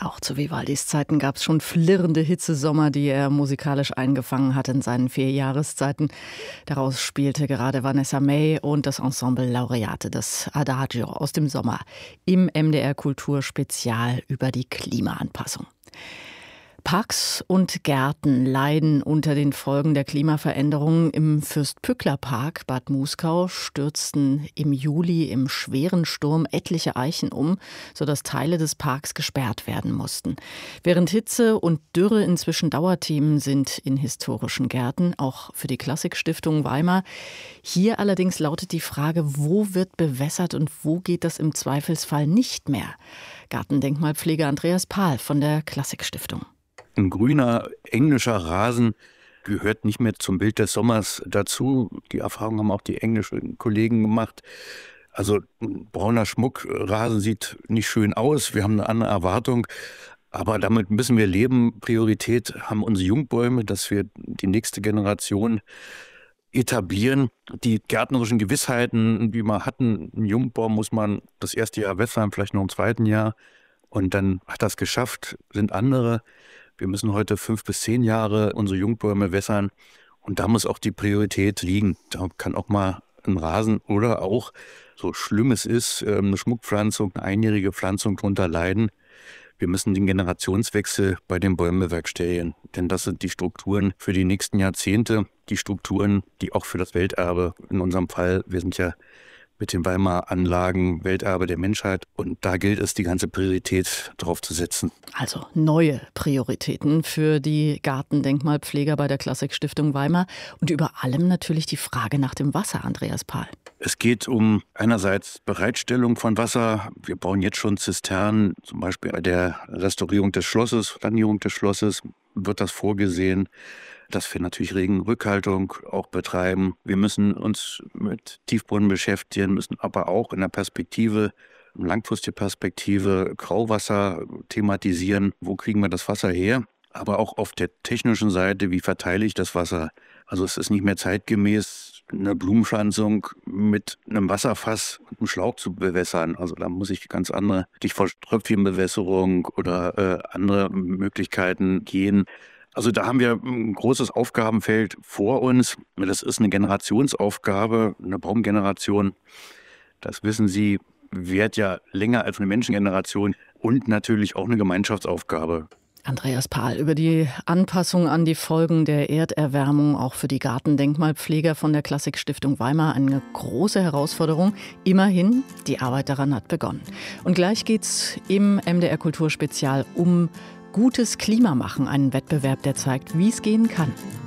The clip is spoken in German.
Auch zu Vivaldis Zeiten gab es schon flirrende Hitzesommer, die er musikalisch eingefangen hat in seinen 4 Jahreszeiten. Daraus spielte gerade Vanessa May und das Ensemble Laureate das Adagio aus dem Sommer im MDR Kultur Spezial über die Klimaanpassung. Parks und Gärten leiden unter den Folgen der Klimaveränderungen. Im Fürst-Pückler-Park Bad Muskau stürzten im Juli im schweren Sturm etliche Eichen um, sodass Teile des Parks gesperrt werden mussten. Während Hitze und Dürre inzwischen Dauerthemen sind in historischen Gärten, auch für die Klassikstiftung Weimar. Hier allerdings lautet die Frage, wo wird bewässert und wo geht das im Zweifelsfall nicht mehr? Gartendenkmalpfleger Andreas Pahl von der Klassikstiftung. Ein grüner englischer Rasen gehört nicht mehr zum Bild des Sommers dazu. Die Erfahrung haben auch die englischen Kollegen gemacht. Also ein brauner Schmuckrasen sieht nicht schön aus. Wir haben eine andere Erwartung. Aber damit müssen wir leben. Priorität haben unsere Jungbäume, dass wir die nächste Generation etablieren. Die gärtnerischen Gewissheiten, die wir hatten, ein Jungbaum muss man das erste Jahr wässern, vielleicht noch im zweiten Jahr. Und dann hat das geschafft, sind andere. Wir müssen heute 5 bis 10 Jahre unsere Jungbäume wässern und da muss auch die Priorität liegen. Da kann auch mal ein Rasen oder auch, so schlimm es ist, eine Schmuckpflanzung, eine einjährige Pflanzung drunter leiden. Wir müssen den Generationswechsel bei den Bäumen bewerkstelligen, denn das sind die Strukturen für die nächsten Jahrzehnte, die Strukturen, die auch für das Welterbe, in unserem Fall, wir sind ja mit den Weimarer Anlagen Welterbe der Menschheit. Und da gilt es, die ganze Priorität drauf zu setzen. Also neue Prioritäten für die Gartendenkmalpfleger bei der Klassikstiftung Weimar. Und über allem natürlich die Frage nach dem Wasser, Andreas Pahl. Es geht um einerseits Bereitstellung von Wasser. Wir bauen jetzt schon Zisternen, zum Beispiel bei der Restaurierung des Schlosses, Sanierung des Schlosses wird das vorgesehen, dass wir natürlich Regenrückhaltung auch betreiben. Wir müssen uns mit Tiefbrunnen beschäftigen, müssen aber auch in der Perspektive, langfristige Perspektive, Grauwasser thematisieren. Wo kriegen wir das Wasser her? Aber auch auf der technischen Seite, wie verteile ich das Wasser? Also es ist nicht mehr zeitgemäß, eine Blumenpflanzung mit einem Wasserfass und einem Schlauch zu bewässern. Also da muss ich ganz andere, Stichwort Tröpfchenbewässerung oder andere Möglichkeiten gehen. Also da haben wir ein großes Aufgabenfeld vor uns. Das ist eine Generationsaufgabe, eine Baumgeneration. Das wissen Sie, währt ja länger als eine Menschengeneration und natürlich auch eine Gemeinschaftsaufgabe. Andreas Pahl über die Anpassung an die Folgen der Erderwärmung, auch für die Gartendenkmalpfleger von der Klassikstiftung Weimar, eine große Herausforderung. Immerhin, die Arbeit daran hat begonnen. Und gleich geht's im MDR Kultur Spezial um gutes Klima machen, einen Wettbewerb, der zeigt, wie es gehen kann.